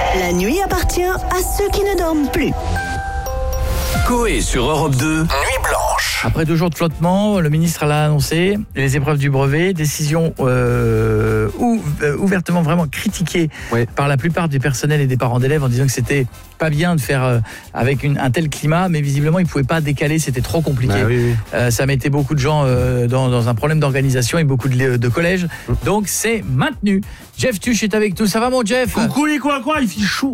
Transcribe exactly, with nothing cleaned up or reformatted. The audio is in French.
La nuit appartient à ceux qui ne dorment plus. Coé sur Europe deux, Nuit Blanche. Après deux jours de flottement, le ministre l'a annoncé, les épreuves du brevet, décision euh, ou, euh, ouvertement vraiment critiquée oui. par la plupart du personnel et des parents d'élèves en disant que c'était pas bien de faire euh, avec une, un tel climat, mais visiblement ils ne pouvaient pas décaler, c'était trop compliqué. Bah, oui, oui. Euh, ça mettait beaucoup de gens euh, dans, dans un problème d'organisation et beaucoup de, de collèges, donc c'est maintenu. Jeff Tuch est avec nous, ça va mon Jeff? Coucou les quoi quoi, il fait chaud.